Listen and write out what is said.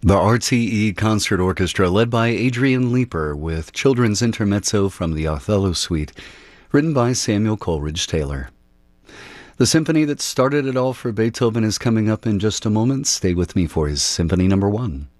The RTE Concert Orchestra, led by Adrian Leeper, with Children's Intermezzo from the Othello Suite, written by Samuel Coleridge Taylor. The symphony that started it all for Beethoven is coming up in just a moment. Stay with me for his Symphony No. 1.